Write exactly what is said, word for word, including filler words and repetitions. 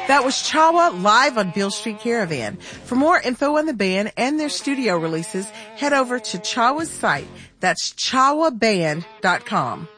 That was Chawa live on Beale Street Caravan. For more info on the band and their studio releases, head over to Chawa's site. That's chawa band dot com.